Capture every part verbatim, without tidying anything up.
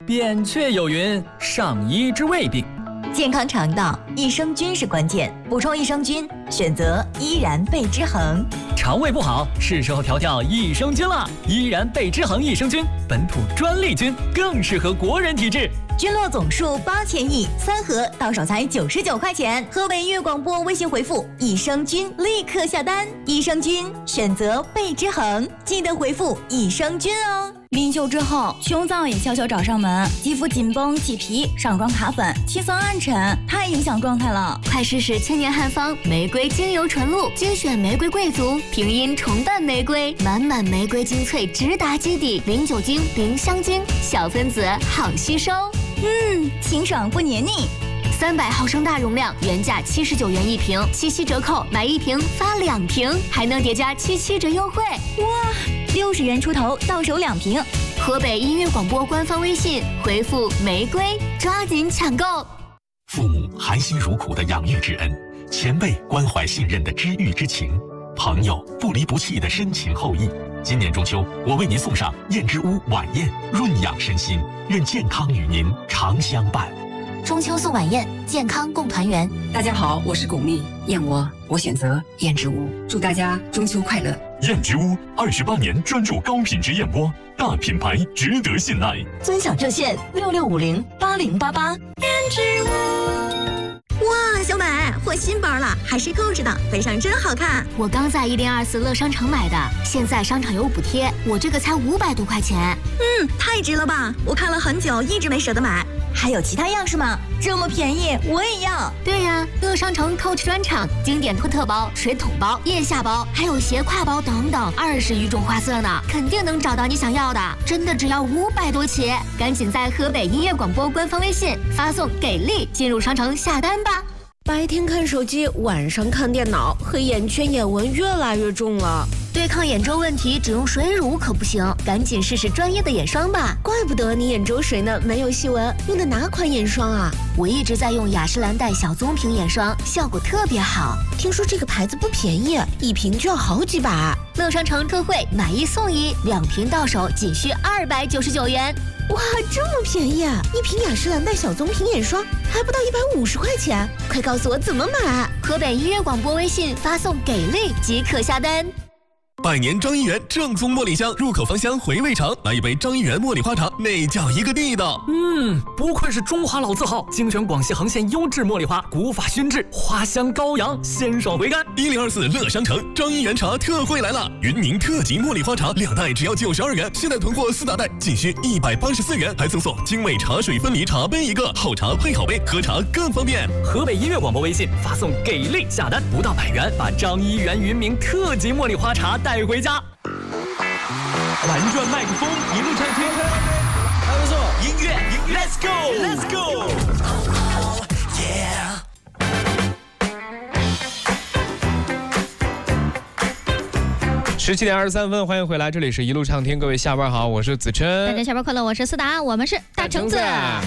扁鹊有云：上医治未病。 健康肠道，益生菌是关键。补充益生菌，选择依然贝之恒。 肠胃不好，是时候调调益生菌了。依然贝之恒益生菌，本土专利菌，更适合国人体质。 菌落总数八千亿，三盒到手才九十九块钱。河北音乐广播微信回复益生菌，立刻下单。益生菌选择贝之恒，记得回复益生菌哦。 临休之后，胸脏也悄悄找上门，肌肤紧绷、起皮、上妆卡粉、气色暗沉，太影响状态了。 快试试千年汉方玫瑰精油纯露，精选玫瑰贵族，平阴重瓣玫瑰，满满玫瑰精粹直达基底，零酒精、零香精，小分子好吸收。 嗯，清爽不黏腻。 三百毫升大容量，原价七十九元一瓶，七七折扣，买一瓶发两瓶，还能叠加七七折优惠。 哇，六十元出头到手两瓶。 河北音乐广播官方微信回复玫瑰，抓紧抢购。 父母含辛茹苦的养育之恩，前辈关怀信任的知遇之情，朋友不离不弃的深情厚谊。今年中秋，我为您送上燕之屋晚宴，润养身心，愿健康与您常相伴。 中秋送晚宴，健康共团圆。 大家好，我是巩俐，燕窝我选择燕之屋，祝大家中秋快乐。 燕之屋二十八年专注高品质燕窝，大品牌值得信赖。 尊享热线六六五零八零八八。燕之屋。哇，小美，换新包了，还是透着的，背上真好看。 我刚在一零二四乐商城买的，现在商场有补贴，我这个才五百多块钱。 嗯，太值了吧！我看了很久，一直没舍得买。还有其他样式吗？这么便宜，我也要。 对呀，乐商城 Coach 专场，经典托特包、水桶包、腋下包，还有斜挎包等等，二十余种花色呢，肯定能找到你想要的。真的只要五百多起，赶紧在河北音乐广播官方微信发送给力，进入商城下单吧。 白天看手机，晚上看电脑，黑眼圈、眼纹越来越重了。 对抗眼周问题，只用水乳可不行，赶紧试试专业的眼霜吧。 怪不得你眼周水呢没有细纹，用的哪款眼霜啊？ 我一直在用雅诗兰黛小棕瓶眼霜，效果特别好。 听说这个牌子不便宜，一瓶就要好几百。 乐商城特惠，买一送一，两瓶到手仅需二百九十九元。 哇，这么便宜啊！一瓶雅诗兰黛小棕瓶眼霜还不到一百五十块钱，快告诉我怎么买！ 河北音乐广播微信发送给力即可下单。 百年张一元正宗茉莉香，入口芳香，回味长。来一杯张一元茉莉花茶，那叫一个地道。 嗯，不愧是中华老字号，精选广西恒县优质茉莉花，古法熏制，花香高扬，鲜爽回甘。 一零二四乐商城张一元茶特惠来了，云宁特级茉莉花茶两袋只要九十二元，现在囤货四大袋仅需一百八十四元，还赠送精美茶水分离茶杯一个，好茶配好杯，喝茶更方便。 河北音乐广播微信发送给力下单，不到百元，把张一元云明特级茉莉花茶带回家。玩转麦克风，一路畅听，还不错。音乐 ，Let's go，Let's go， yeah。十七点二十三分，欢迎回来，这里是一路畅听，各位下班好，我是子琛。 大家下班快乐，我是思达，我们是大橙子。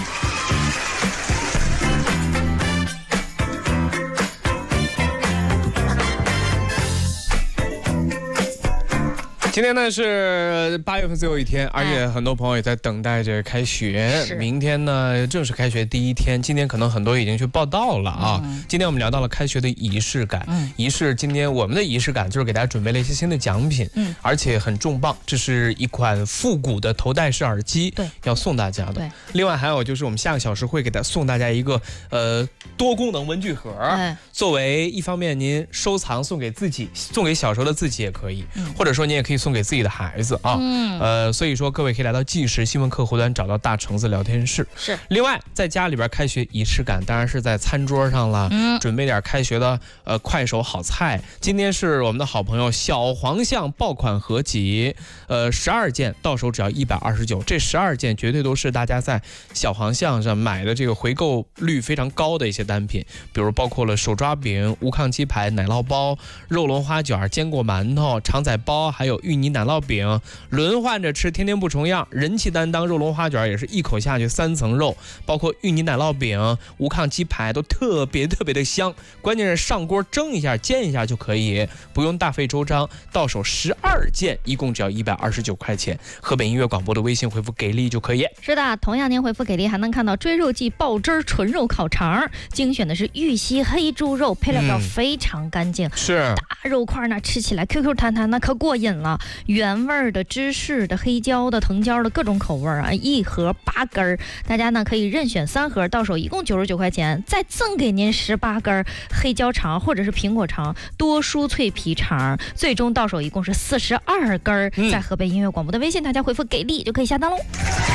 今天呢是八月份最后一天，而且很多朋友也在等待着开学。明天呢正式开学第一天，今天可能很多已经去报到了啊。嗯、今天我们聊到了开学的仪式感，嗯、仪式今天我们的仪式感就是给大家准备了一些新的奖品，嗯，而且很重磅，这是一款复古的头戴式耳机，对，要送大家的。对，另外还有就是我们下个小时会给大家送大家一个呃多功能文具盒，嗯、作为一方面您收藏送给自己，送给小时候的自己也可以，嗯、或者说你也可以送给自己的孩子啊，嗯，呃，所以说各位可以来到即时新闻客户端找到大橙子聊天室。是，另外在家里边开学仪式感当然是在餐桌上了，嗯，准备点开学的呃快手好菜。今天是我们的好朋友小黄象爆款合集，呃，十二件到手只要一百二十九，这十二件绝对都是大家在小黄象上买的这个回购率非常高的一些单品，比如包括了手抓饼、无抗鸡排、奶酪包、肉龙花卷、坚果馒头、肠仔包，还有芋芋泥奶酪饼，轮换着吃，天天不重样。人气担当肉龙花卷也是一口下去三层肉，包括芋泥奶酪饼、无炕鸡排都特别特别的香。关键是上锅蒸一下、煎一下就可以，不用大费周章。到手十二件，一共只要一百二十九块钱。河北音乐广播的微信回复给力就可以。 是的，同样您回复给力还能看到追肉季爆汁纯肉烤肠，精选的是玉溪黑猪肉，配料表非常干净， 嗯、是大肉块呢，吃起来 Q Q 弹弹，那可过瘾了。原味的、芝士的、黑椒的、藤椒的各种口味啊，一盒八根儿，大家呢可以任选三盒，到手一共九十九块钱，再赠给您十八根黑椒肠或者是苹果肠、多酥脆皮肠，最终到手一共是四十二根。嗯、在河北音乐广播的微信，大家回复给力就可以下单喽。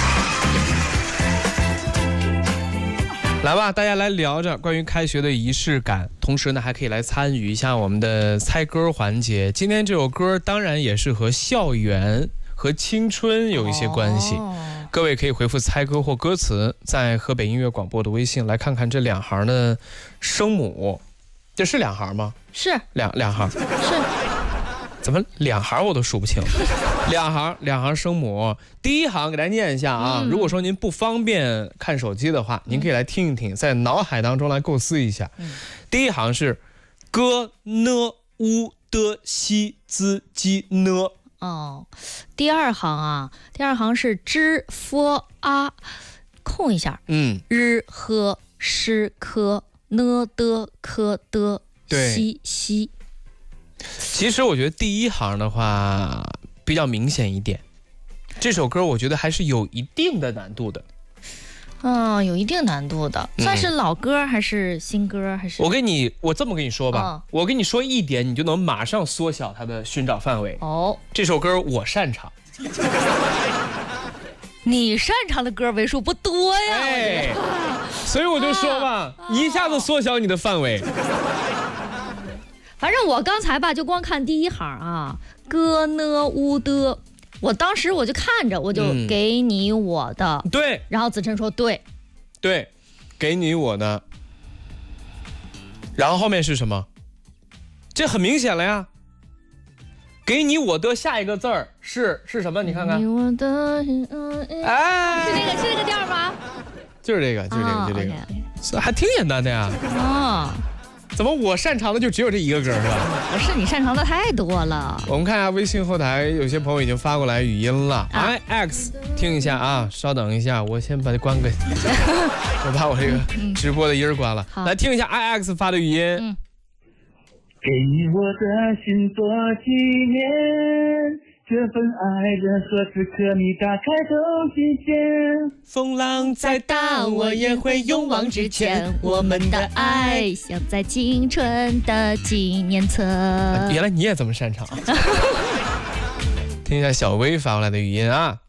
来吧，大家来聊着关于开学的仪式感，同时呢还可以来参与一下我们的猜歌环节。今天这首歌当然也是和校园和青春有一些关系，哦、各位可以回复猜歌或歌词，在河北音乐广播的微信来看看这两行的声母，这是两行吗？ 是两两行， 是怎么两行我都数不清？两行两行声母，第一行给大家念一下啊。嗯、如果说您不方便看手机的话，您可以来听一听，在脑海当中来构思一下。嗯、第一行是 g n u d x z j n。 哦，第二行啊，第二行是 z f a， 空一下，嗯 ，r h sh k n d k d x x。 其实我觉得第一行的话比较明显一点，这首歌我觉得还是有一定的难度的。 嗯，有一定难度的，算是老歌还是新歌还是？ 我跟你，我这么跟你说吧，哦、我跟你说一点，你就能马上缩小它的寻找范围。哦，这首歌我擅长。 你擅长的歌为数不多呀， 哎，所以我就说吧，啊、一下子缩小你的范围。 反正我刚才吧，就光看第一行啊 ，g n u d， 我当时我就看着，我就给你我的， 嗯、对， 然后子琛说对， 对，给你我的，然后后面是什么？这很明显了呀，给你我的下一个字儿是是什么？你看看， 你我的，哎，是这个是这个调吗？ 就是这个，就是这个，就这个， okay. 还挺简单的呀。哦。怎么我擅长的就只有这一个歌是吧？ 不是，你擅长的太多了。 我们看一下微信后台，有些朋友已经发过来语音了。啊、I X， 听一下啊，稍等一下，我先把它关个，我把我这个直播的音关了。嗯、来听一下 I X 发的语音。嗯、 给你我的心做纪念。这份爱任何时刻你打开都新鲜， 风浪再大我也会勇往直前， 我们的爱像在青春的纪念册。 原来你也这么擅长。听一下小薇发过来的语音啊。